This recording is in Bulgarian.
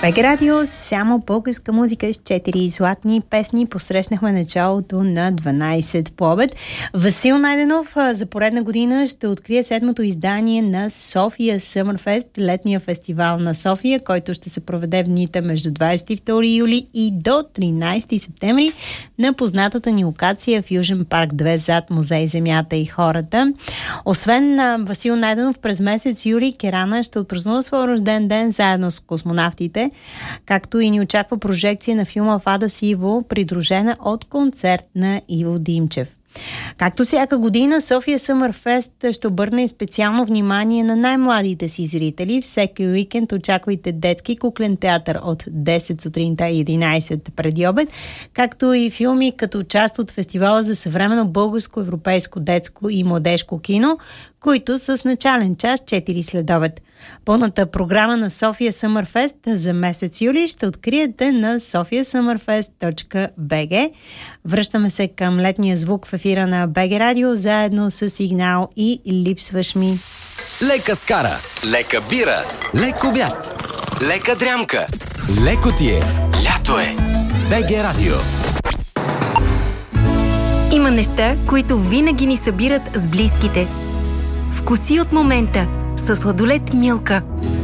БГ Радио, само българска музика с 4 златни песни. Посрещнахме началото на 12 по обед. Васил Найденов за поредна година ще открие 7-то издание на София Съмърфест, летния фестивал на София, който ще се проведе в дните между 22 юли и до 13 септември на познатата ни локация в Южен парк 2 зад Музей Земята и хората. Освен Васил Найденов, през месец юли Керана ще отпразнува своя рожден ден заедно с космонавтите, както и ни очаква прожекция на филма Фада с Иво, придружена от концерт на Иво Димчев. Както всяка година, София Съмърфест ще обърне специално внимание на най-младите си зрители. Всеки уикенд очаквайте детски куклен театър от 10 сутринта и 11 преди обед, както и филми като част от фестивала за съвременно българско, европейско, детско и младежко кино, които с начален час 4 следобед. Пълната програма на София Съмърфест за месец юли ще откриете на sofiasummerfest.bg. Връщаме се към летния звук в ефира на БГ Радио, заедно с Сигнал и Липсваш ми. Лека скара, лека бира, лек обяд, лека дрямка, леко ти е, лято е с БГ Радио. Има неща, които винаги ни събират с близките. Вкуси от момента със сладолед Милка.